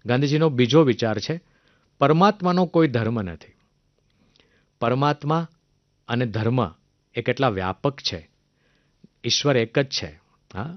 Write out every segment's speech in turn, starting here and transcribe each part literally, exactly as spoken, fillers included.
ગાંધીજીનો બીજો વિચાર છે, પરમાત્માનો કોઈ ધર્મ નથી. પરમાત્મા અને ધર્મ એ કેટલા વ્યાપક છે. ઈશ્વર એક જ છે. હા,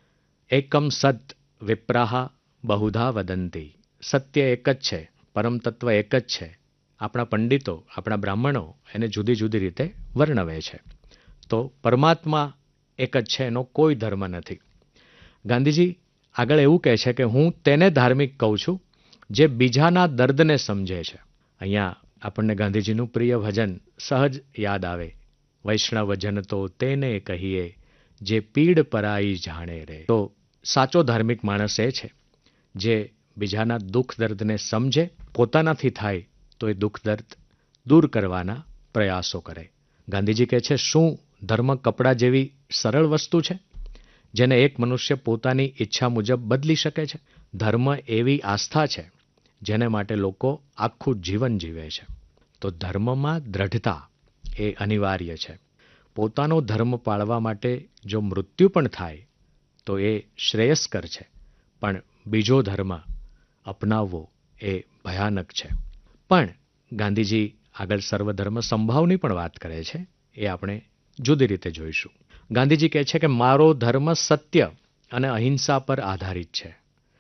એકમ સત વિપ્રાહા બહુધા વદંતી. સત્ય એક જ છે, પરમ તત્વ એક જ છે. આપણા પંડિતો, આપણા બ્રાહ્મણો એને જુદી જુદી રીતે વર્ણવે છે. તો પરમાત્મા એક જ છે, એનો કોઈ ધર્મ નથી. ગાંધીજી આગળ એવું કહે છે કે હું તેને ધાર્મિક કહું છું જે બીજાના દર્દને સમજે છે. અહીંયા આપણને ગાંધીજીનું પ્રિય ભજન સહજ યાદ આવે, વૈષ્ણવજન તો તેને કહીએ જે પીડ પરાઈ જાણે રે. તો સાચો ધાર્મિક માણસ એ છે જે બીજાના દુઃખ દર્દને સમજે, પોતાનાથી થાય તો એ દુઃખ દર્દ દૂર કરવાના પ્રયાસો કરે. ગાંધીજી કહે છે, શું ધર્મ કપડાં જેવી સરળ વસ્તુ છે જેને એક મનુષ્ય પોતાની ઈચ્છા મુજબ બદલી શકે છે? ધર્મ એવી આસ્થા છે જેને માટે લોકો આખું જીવન જીવે છે. તો ધર્મમાં દ્રઢતા એ અનિવાર્ય છે. પોતાનો ધર્મ પાળવા માટે જો મૃત્યુ પણ થાય તો એ શ્રેયસ્કર છે, પણ બીજો ધર્મ અપનાવવો એ ભયાનક છે. પણ ગાંધીજી આગળ સર્વધર્મ સંભાવની પણ વાત કરે છે, એ આપણે જુદી રીતે જોઈશું. ગાંધીજી કહે છે કે મારો ધર્મ સત્ય અને અહિંસા પર આધારિત છે.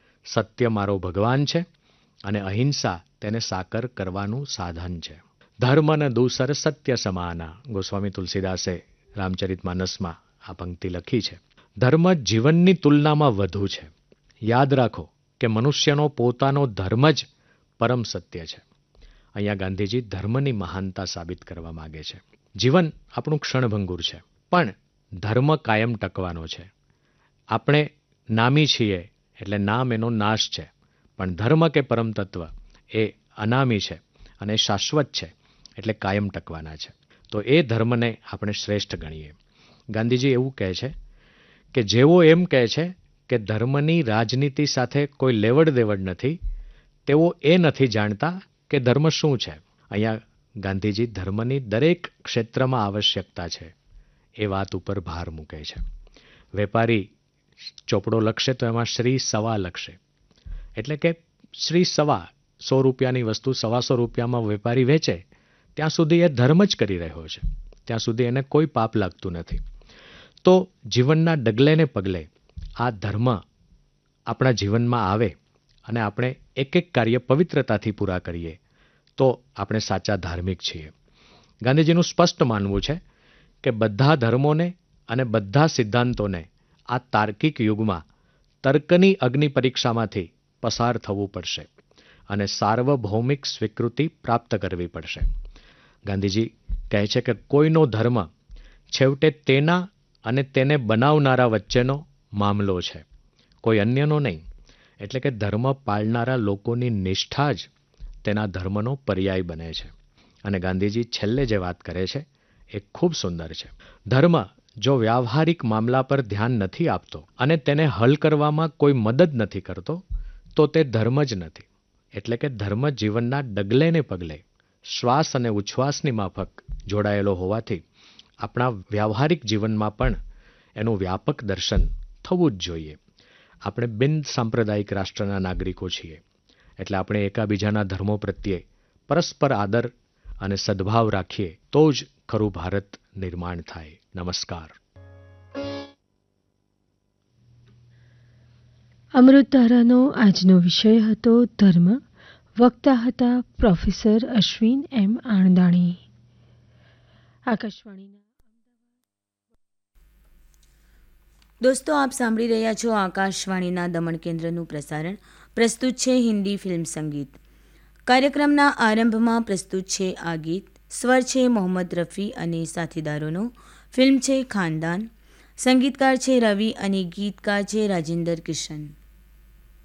સત્ય મારો ભગવાન છે અને અહિંસા તેને સાકાર કરવાનું સાધન છે. ધર્મ ન દૂસર સત્ય સમાના. ગોસ્વામી તુલસીદાસે રામચરિતમાનસમાં આ પંક્તિ લખી છે. ધર્મ જીવનની તુલનામાં વધુ છે. યાદ રાખો કે મનુષ્યનો પોતાનો ધર્મ જ પરમ સત્ય છે. અહીંયા ગાંધીજી ધર્મની મહાનતા સાબિત કરવા માંગે છે. જીવન આપણું ક્ષણભંગુર છે, પણ ધર્મ કાયમ ટકવાનો છે. આપણે નામી છીએ એટલે નામ એનો નાશ છે, પણ ધર્મ કે પરમ તત્વ એ અનામી છે અને શાશ્વત છે, એટલે કાયમ ટકવાના છે. તો એ ધર્મને આપણે શ્રેષ્ઠ ગણીએ. ગાંધીજી એવું કહે છે કે જેઓ એમ કહે છે કે ધર્મની રાજનીતિ સાથે કોઈ લેવડ દેવડ નથી, તેઓ એ નથી જાણતા કે ધર્મ શું છે. અહીંયા ગાંધીજી ધર્મની દરેક ક્ષેત્રમાં આવશ્યકતા છે એ વાત ઉપર ભાર મૂકે છે. વેપારી ચોપડો લખશે તો એમાં શ્રી સવા લખશે, એટલે કે શ્રી સવા સો રૂપિયાની વસ્તુ સવાસો રૂપિયામાં વેપારી વેચે ત્યાં સુધી એ ધર્મ જ કરી રહ્યો છે, ત્યાં સુધી એને કોઈ પાપ લાગતું નથી. તો જીવનના ડગલે ને પગલે આ ધર્મ આપણા જીવનમાં આવે અને આપણે એક એક કાર્ય પવિત્રતાથી પૂરા કરીએ તો આપણે સાચા ધાર્મિક છીએ. ગાંધીજીનું સ્પષ્ટ માનવું છે કે બધા ધર્મોને અને બધા સિદ્ધાંતોને આ તાર્કિક યુગમાં તર્કની અગ્નિ પરીક્ષામાંથી પસાર થવું પડશે અને સાર્વભૌમિક સ્વીકૃતિ પ્રાપ્ત કરવી પડશે. ગાંધીજી કહે છે કે કોઈનો ધર્મ છેવટે તેના અને તેને બનાવનારા વચ્ચેનો મામલો છે, કોઈ અન્યનો નહીં. એટલે કે ધર્મ પાળનારા લોકોની નિષ્ઠા જ તેના ધર્મનો પર્યાય બને છે. અને ગાંધીજી છેલ્લે જે વાત કરે છે એ ખૂબ સુંદર છે. ધર્મ જો વ્યાવહારિક મામલા પર ધ્યાન નથી આપતો અને તેને હલ કરવામાં કોઈ મદદ નથી કરતો તો તે ધર્મ જ નથી. એટલે કે ધર્મ જીવનના ડગલે ને પગલે શ્વાસ અને ઉચ્છ્વાસની માફક જોડાયેલો હોવાથી આપણા વ્યાવહારિક જીવનમાં પણ એનું વ્યાપક દર્શન થવું જ જોઈએ. આપણે બિન સાંપ્રદાયિક રાષ્ટ્રના નાગરિકો છીએ, એટલે આપણે એકાબીજાના ધર્મો પ્રત્યે પરસ્પર આદર અને સદ્ભાવ રાખીએ તો જ ખરું ભારત નિર્માણ થાય. નમસ્કાર. અમૃતધારાનો આજનો વિષય હતો ધર્મ. વક્તા હતા પ્રોફેસર અશ્વિન એમ આણદાણી. આકાશવાણીના દોસ્તો, આપ સાંભળી રહ્યા છો આકાશવાણીના દમણ કેન્દ્રનું પ્રસારણ. પ્રસ્તુત છે હિન્દી ફિલ્મ સંગીત. કાર્યક્રમના આરંભમાં પ્રસ્તુત છે આ ગીત. સ્વર છે મોહમ્મદ રફી અને સાથીદારોનો. ફિલ્મ છે ખાનદાન. સંગીતકાર છે રવિ અને ગીતકાર છે રાજેન્દર કિશન.